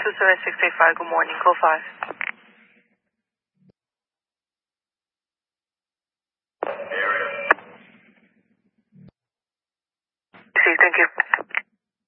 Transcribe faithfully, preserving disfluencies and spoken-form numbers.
two seven six eight five, good morning, code five. See, thank you.